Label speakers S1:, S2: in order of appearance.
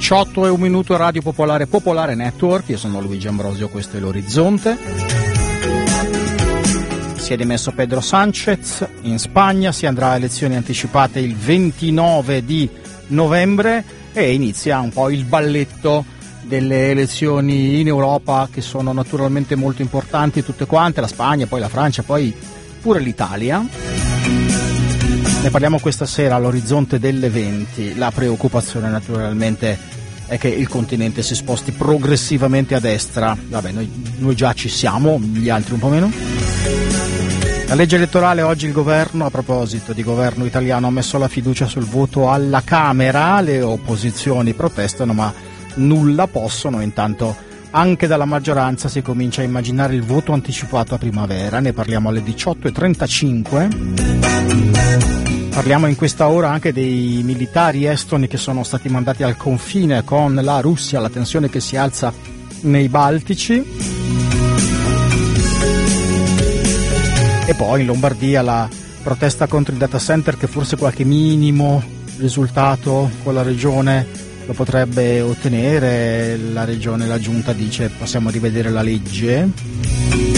S1: 18:01 Radio Popolare Popolare Network. Io sono Luigi Ambrosio, questo è l'Orizzonte. Si è dimesso Pedro Sánchez in Spagna, si andrà a elezioni anticipate il 29 di novembre e inizia un po' il balletto delle elezioni in Europa, che sono naturalmente molto importanti tutte quante, la Spagna, poi la Francia, poi pure l'Italia. Ne parliamo questa sera all'Orizzonte delle 20. La preoccupazione naturalmente è che il continente si sposti progressivamente a destra. Vabbè, noi già ci siamo, gli altri un po' meno. La legge elettorale, oggi il governo, a proposito di governo italiano, ha messo la fiducia sul voto alla Camera. Le opposizioni protestano ma nulla possono. Intanto anche dalla maggioranza si comincia a immaginare il voto anticipato a primavera. Ne parliamo alle 18:35. Parliamo in questa ora anche dei militari estoni che sono stati mandati al confine con la Russia, la tensione che si alza nei Baltici. E poi in Lombardia la protesta contro il data center, che forse qualche minimo risultato con la regione lo potrebbe ottenere. La regione, la giunta dice possiamo rivedere la legge.